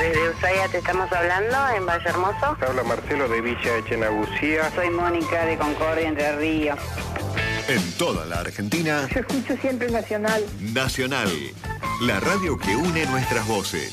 Desde Ushuaia te estamos hablando, en Valle Hermoso. Habla Marcelo de Villa Echenagucía. Soy Mónica de Concordia, Entre Ríos. En toda la Argentina. Yo escucho siempre Nacional. Nacional, la radio que une nuestras voces.